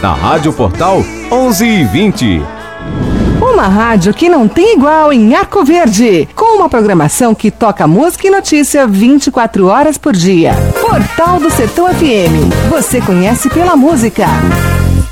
Na Rádio Portal 11:20. Uma rádio que não tem igual em Arco Verde, com uma programação que toca música e notícia 24 horas por dia. Portal do Sertão FM. Você conhece pela música.